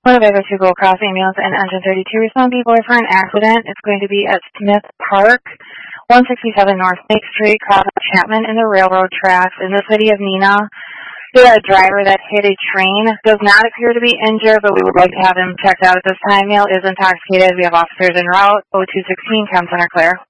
Winnebago to Gold Cross ambulance and engine 32 respond people for an accident. It's going to be at Smith Park, 167 North Lake Street, cross Chapman in the railroad tracks in the city of Neenah. The driver that hit a train does not appear to be injured, but we would like to have him checked out at this time. Male is intoxicated. We have officers en route. 0216, Town Center clear.